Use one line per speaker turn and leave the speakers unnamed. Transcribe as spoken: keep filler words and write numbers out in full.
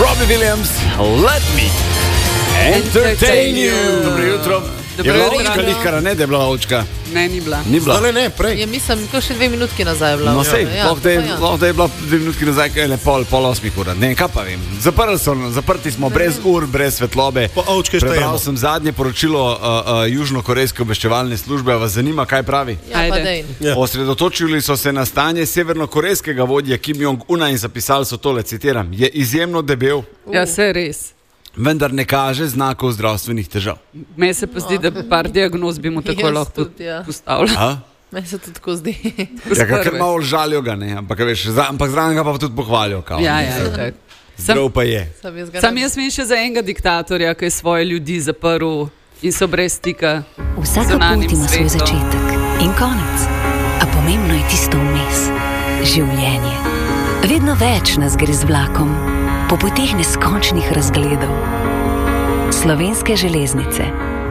Robbie Williams, Let Me Entertain You. Dobro jutro. Je bila ovčka lihkara, ne, da je bila ovčka?
Ne, ni bila.
Ni bila.
Ne, ne, prej.
Ja, mislim, to še dve minutki nazaj je bila.
No, sej,
ja,
lahko da je,
ja.
lahko da je bila dve minutki nazaj, kaj je pol, pol osmih ura. Ne, kaj pa vem. Zaprli so, zaprti smo brez ur, brez svetlobe.
Po ovčke
Prebral
štejemo.
sem zadnje poročilo uh, uh, južnokorejske obveščevalne službe. Vas zanima, kaj pravi?
Ja, pa
Ajde.
dej.
Ja.
Osredotočili so se na stanje severnokorejskega vodja Kim Jong-una in zapisali so tole, citiram, je izjemno debel,
Ja, se res.
vendar ne kaže znakov zdravstvenih težav.
Meni se pa zdi, da par diagnoz bi mu tako
Jaz
lahko
tudi, ja.
postavila.
A?
Meni se tudi tako zdi.
Ja, ker malo žalijo ga, ne, ampak, veš, za, ampak zraven ga pa tudi pohvalijo. Kao.
Ja, ja, itak.
Zdrav pa je.
Sam jaz ga
Sam
ne-
jaz vem še za enega diktatorja, ki je svoje ljudi zaprl in so brez stika.
Vsaka
zunanjim
pot ima svoj
svetom.
začetek in konec, a pomembno je tisto vmes, življenje. Vedno več nas gre z vlakom, po poteh neskončnih razgledov. Slovenske železnice,